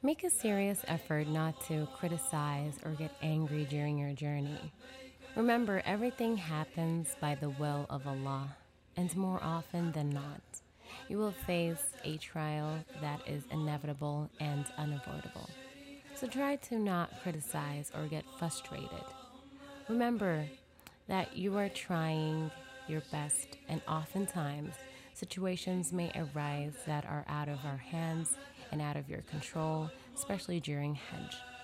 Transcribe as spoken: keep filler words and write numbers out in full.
Make a serious effort not to criticize or get angry during your journey. Remember, everything happens by the will of Allah, and more often than not, you will face a trial that is inevitable and unavoidable. So try to not criticize or get frustrated. Remember that you are trying your best, and oftentimes situations may arise that are out of our hands and out of your control, especially during Hajj.